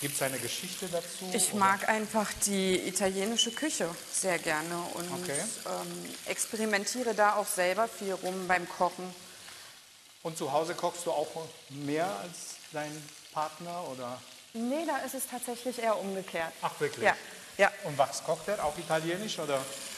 Gibt es eine Geschichte dazu? Ich oder? mag einfach die italienische Küche sehr gerne und Okay. experimentiere da auch selber viel rum beim Kochen. Und zu Hause kochst du auch mehr als dein Partner, oder? Nee, da ist es tatsächlich eher umgekehrt. Ach, wirklich? Ja, ja. Und was kocht er? Auch italienisch, oder?